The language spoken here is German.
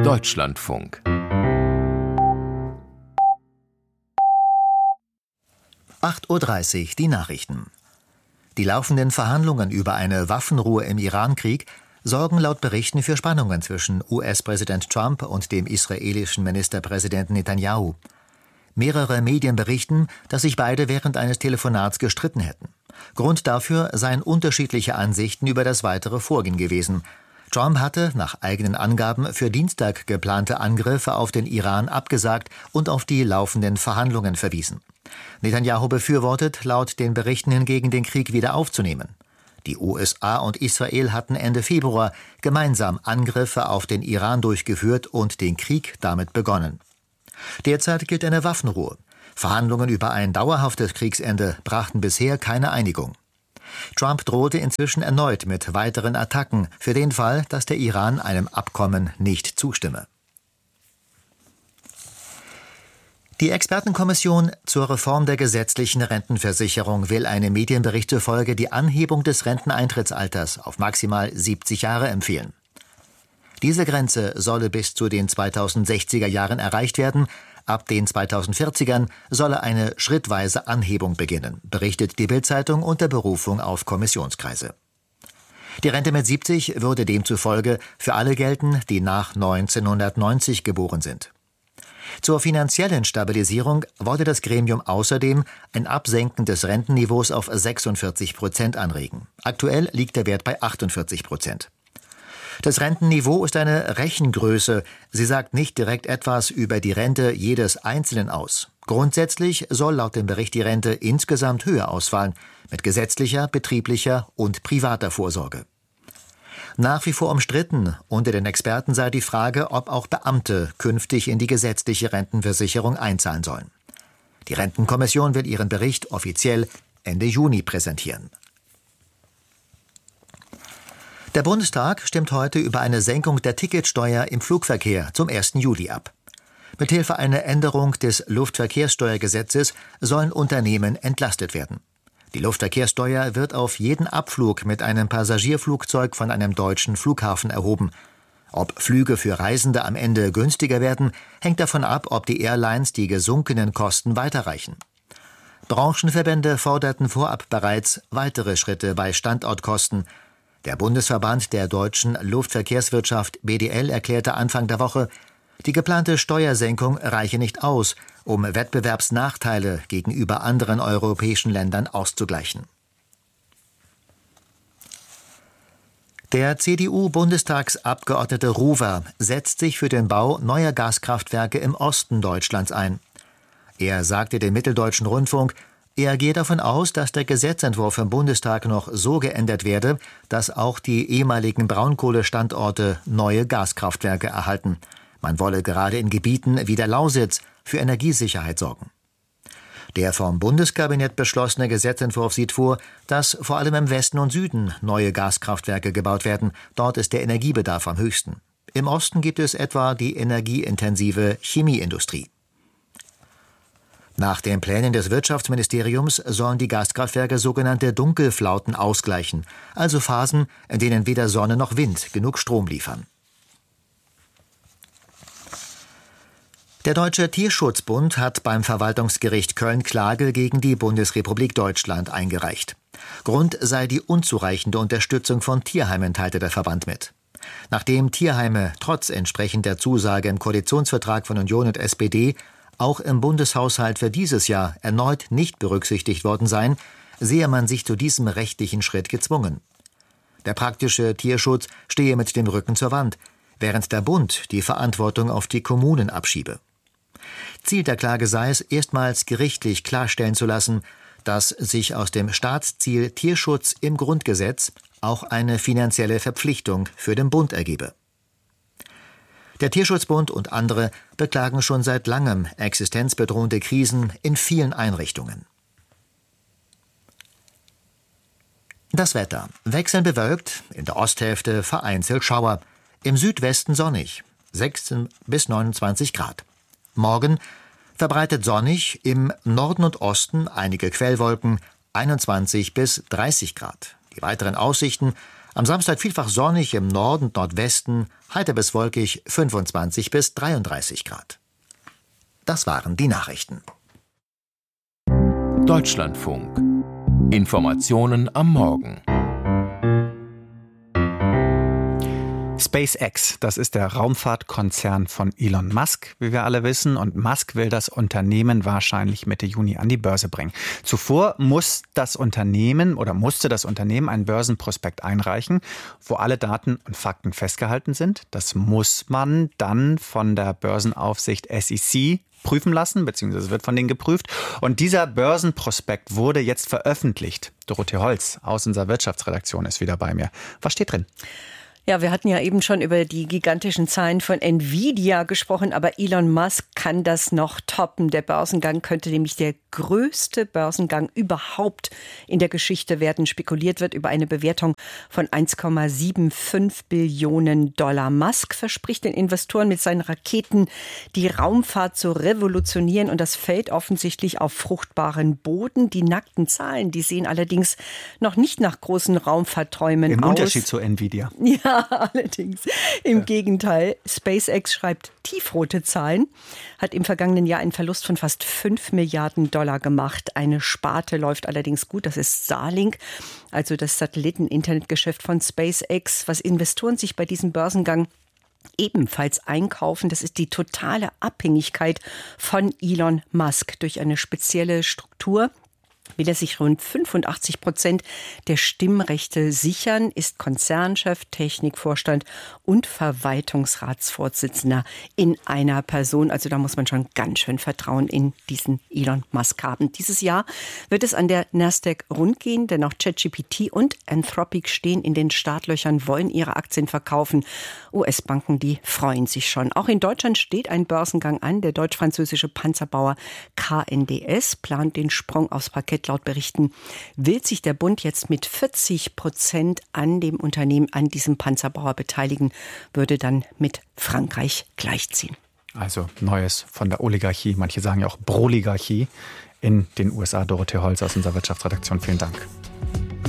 Deutschlandfunk. 8:30 Uhr, die Nachrichten. Die laufenden Verhandlungen über eine Waffenruhe im Iran-Krieg sorgen laut Berichten für Spannungen zwischen US-Präsident Trump und dem israelischen Ministerpräsidenten Netanyahu. Mehrere Medien berichten, dass sich beide während eines Telefonats gestritten hätten. Grund dafür seien unterschiedliche Ansichten über das weitere Vorgehen gewesen. Trump hatte nach eigenen Angaben für Dienstag geplante Angriffe auf den Iran abgesagt und auf die laufenden Verhandlungen verwiesen. Netanyahu befürwortet laut den Berichten hingegen, den Krieg wieder aufzunehmen. Die USA und Israel hatten Ende Februar gemeinsam Angriffe auf den Iran durchgeführt und den Krieg damit begonnen. Derzeit gilt eine Waffenruhe. Verhandlungen über ein dauerhaftes Kriegsende brachten bisher keine Einigung. Trump drohte inzwischen erneut mit weiteren Attacken für den Fall, dass der Iran einem Abkommen nicht zustimme. Die Expertenkommission zur Reform der gesetzlichen Rentenversicherung will einem Medienbericht zufolge die Anhebung des Renteneintrittsalters auf maximal 70 Jahre empfehlen. Diese Grenze solle bis zu den 2060er Jahren erreicht werden. Ab den 2040ern solle eine schrittweise Anhebung beginnen, berichtet die Bild-Zeitung unter Berufung auf Kommissionskreise. Die Rente mit 70 würde demzufolge für alle gelten, die nach 1990 geboren sind. Zur finanziellen Stabilisierung wollte das Gremium außerdem ein Absenken des Rentenniveaus auf 46% anregen. Aktuell liegt der Wert bei 48%. Das Rentenniveau ist eine Rechengröße. Sie sagt nicht direkt etwas über die Rente jedes Einzelnen aus. Grundsätzlich soll laut dem Bericht die Rente insgesamt höher ausfallen, mit gesetzlicher, betrieblicher und privater Vorsorge. Nach wie vor umstritten unter den Experten sei die Frage, ob auch Beamte künftig in die gesetzliche Rentenversicherung einzahlen sollen. Die Rentenkommission will ihren Bericht offiziell Ende Juni präsentieren. Der Bundestag stimmt heute über eine Senkung der Ticketsteuer im Flugverkehr zum 1. Juli ab. Mithilfe einer Änderung des Luftverkehrssteuergesetzes sollen Unternehmen entlastet werden. Die Luftverkehrssteuer wird auf jeden Abflug mit einem Passagierflugzeug von einem deutschen Flughafen erhoben. Ob Flüge für Reisende am Ende günstiger werden, hängt davon ab, ob die Airlines die gesunkenen Kosten weiterreichen. Branchenverbände forderten vorab bereits weitere Schritte bei Standortkosten. Der Bundesverband der deutschen Luftverkehrswirtschaft BDL erklärte Anfang der Woche, die geplante Steuersenkung reiche nicht aus, um Wettbewerbsnachteile gegenüber anderen europäischen Ländern auszugleichen. Der CDU-Bundestagsabgeordnete Ruwer setzt sich für den Bau neuer Gaskraftwerke im Osten Deutschlands ein. Er sagte dem Mitteldeutschen Rundfunk, er gehe davon aus, dass der Gesetzentwurf im Bundestag noch so geändert werde, dass auch die ehemaligen Braunkohlestandorte neue Gaskraftwerke erhalten. Man wolle gerade in Gebieten wie der Lausitz für Energiesicherheit sorgen. Der vom Bundeskabinett beschlossene Gesetzentwurf sieht vor, dass vor allem im Westen und Süden neue Gaskraftwerke gebaut werden. Dort ist der Energiebedarf am höchsten. Im Osten gibt es etwa die energieintensive Chemieindustrie. Nach den Plänen des Wirtschaftsministeriums sollen die Gaskraftwerke sogenannte Dunkelflauten ausgleichen, also Phasen, in denen weder Sonne noch Wind genug Strom liefern. Der Deutsche Tierschutzbund hat beim Verwaltungsgericht Köln Klage gegen die Bundesrepublik Deutschland eingereicht. Grund sei die unzureichende Unterstützung von Tierheimen, teilte der Verband mit. Nachdem Tierheime trotz entsprechender Zusage im Koalitionsvertrag von Union und SPD auch im Bundeshaushalt für dieses Jahr erneut nicht berücksichtigt worden seien, sehe man sich zu diesem rechtlichen Schritt gezwungen. Der praktische Tierschutz stehe mit dem Rücken zur Wand, während der Bund die Verantwortung auf die Kommunen abschiebe. Ziel der Klage sei es, erstmals gerichtlich klarstellen zu lassen, dass sich aus dem Staatsziel Tierschutz im Grundgesetz auch eine finanzielle Verpflichtung für den Bund ergebe. Der Tierschutzbund und andere beklagen schon seit langem existenzbedrohende Krisen in vielen Einrichtungen. Das Wetter. Wechselnd bewölkt, in der Osthälfte vereinzelt Schauer, im Südwesten sonnig, 16 bis 29 Grad. Morgen verbreitet sonnig, im Norden und Osten einige Quellwolken, 21 bis 30 Grad. Die weiteren Aussichten: Am Samstag vielfach sonnig, im Norden und Nordwesten heiter bis wolkig 25 bis 33 Grad. Das waren die Nachrichten. Deutschlandfunk. Informationen am Morgen. SpaceX, das ist der Raumfahrtkonzern von Elon Musk, wie wir alle wissen. Und Musk will das Unternehmen wahrscheinlich Mitte Juni an die Börse bringen. Zuvor musste das Unternehmen einen Börsenprospekt einreichen, wo alle Daten und Fakten festgehalten sind. Das muss man dann von der Börsenaufsicht SEC prüfen lassen, beziehungsweise wird von denen geprüft. Und dieser Börsenprospekt wurde jetzt veröffentlicht. Dorothee Holz aus unserer Wirtschaftsredaktion ist wieder bei mir. Was steht drin? Ja, wir hatten ja eben schon über die gigantischen Zahlen von Nvidia gesprochen, aber Elon Musk kann das noch toppen. Der Börsengang könnte nämlich der größte Börsengang überhaupt in der Geschichte werden. Spekuliert wird über eine Bewertung von 1,75 Billionen $. Musk verspricht den Investoren mit seinen Raketen, die Raumfahrt zu revolutionieren, und das fällt offensichtlich auf fruchtbaren Boden. Die nackten Zahlen, die sehen allerdings noch nicht nach großen Raumfahrtträumen aus. Im Unterschied zu Nvidia. Ja, allerdings. Im Gegenteil. SpaceX schreibt tiefrote Zahlen, hat im vergangenen Jahr einen Verlust von fast 5 Milliarden $ gemacht. Eine Sparte läuft allerdings gut, das ist Starlink, also das Satelliten-Internetgeschäft von SpaceX. Was Investoren sich bei diesem Börsengang ebenfalls einkaufen, das ist die totale Abhängigkeit von Elon Musk. Durch eine spezielle Struktur will er sich rund 85% der Stimmrechte sichern, ist Konzernchef, Technikvorstand und Verwaltungsratsvorsitzender in einer Person. Also da muss man schon ganz schön Vertrauen in diesen Elon Musk haben. Dieses Jahr wird es an der Nasdaq rund gehen, denn auch ChatGPT und Anthropic stehen in den Startlöchern, wollen ihre Aktien verkaufen. US-Banken, die freuen sich schon. Auch in Deutschland steht ein Börsengang an. Der deutsch-französische Panzerbauer KNDS plant den Sprung aufs Parkett. Laut Berichten will sich der Bund jetzt mit 40% an dem Unternehmen, an diesem Panzerbauer beteiligen, würde dann mit Frankreich gleichziehen. Also Neues von der Oligarchie, manche sagen ja auch Broligarchie in den USA. Dorothee Holz aus unserer Wirtschaftsredaktion, vielen Dank.